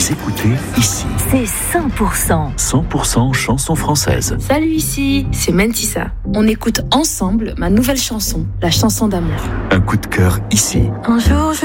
Vous écoutez ici. C'est 100%. 100% chansons françaises. Salut, ici, c'est Mentissa. On écoute ensemble ma nouvelle chanson, la chanson d'amour. Un coup de cœur ici. Un jour, je